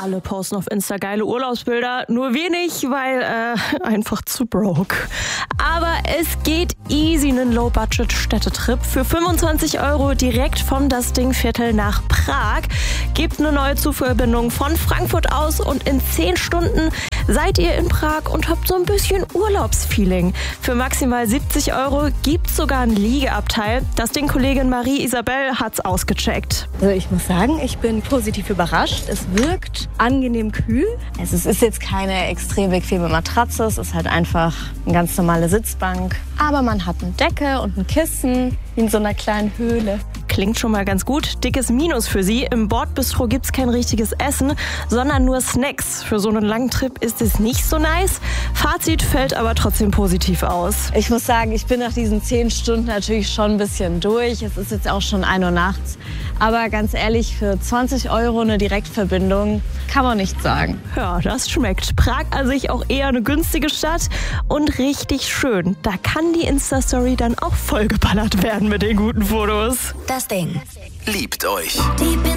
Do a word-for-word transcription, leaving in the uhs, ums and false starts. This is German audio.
Alle posten auf Insta geile Urlaubsbilder, nur wenig, weil äh, einfach zu broke. Aber es geht easy, einen Low-Budget-Städtetrip für fünfundzwanzig Euro direkt vom Das Ding-Viertel nach Prag. Gibt eine neue Zugverbindung von Frankfurt aus und in zehn Stunden seid ihr in Prag und habt so ein bisschen Urlaubsfeeling. Für maximal siebzig Euro gibt's sogar ein Liegeabteil. Das Ding-Kollegin Marie-Isabel hat's ausgecheckt. Also ich muss sagen, ich bin positiv überrascht. Es wirkt angenehm kühl. Also es ist jetzt keine extrem bequeme Matratze, es ist halt einfach eine ganz normale Sitzbank. Aber man hat eine Decke und ein Kissen wie in so einer kleinen Höhle. Klingt schon mal ganz gut. Dickes Minus für Sie. Im Bordbistro gibt's kein richtiges Essen, sondern nur Snacks. Für so einen langen Trip ist es nicht so nice. Fazit fällt aber trotzdem positiv aus. Ich muss sagen, ich bin nach diesen zehn Stunden natürlich schon ein bisschen durch. Es ist jetzt auch schon ein Uhr nachts. Aber ganz ehrlich, für zwanzig Euro eine Direktverbindung kann man nicht sagen. Ja, das schmeckt. Prag an sich auch eher eine günstige Stadt und richtig schön. Da kann die Insta-Story dann auch vollgeballert werden mit den guten Fotos. Das Ding. Liebt euch. Deep in